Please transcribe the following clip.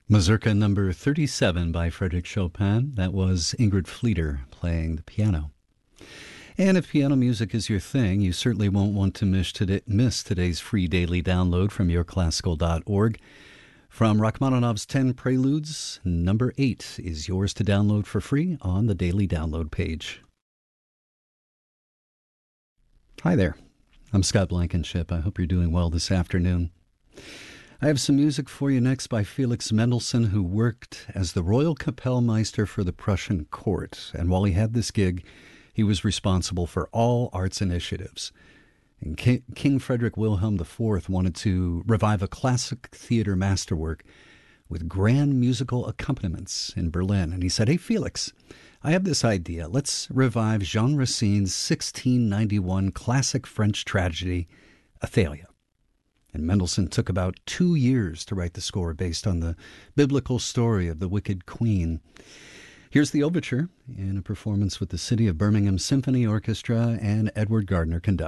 Mazurka number 37 by Frédéric Chopin. That was Ingrid Fleeter playing the piano. And if piano music is your thing, you certainly won't want to miss today's free daily download from yourclassical.org. From Rachmaninoff's 10 Preludes, number 8 is yours to download for free on the daily download page. Hi there, I'm Scott Blankenship. I hope you're doing well this afternoon. I have some music for you next by Felix Mendelssohn, who worked as the Royal Kapellmeister for the Prussian court. And while he had this gig, he was responsible for all arts initiatives. And King Frederick Wilhelm IV wanted to revive a classic theater masterwork with grand musical accompaniments in Berlin. And he said, "Hey, Felix, I have this idea. Let's revive Jean Racine's 1691 classic French tragedy, Othello." And Mendelssohn took about 2 years to write the score based on the biblical story of the wicked queen. Here's the overture in a performance with the City of Birmingham Symphony Orchestra and Edward Gardner conducting.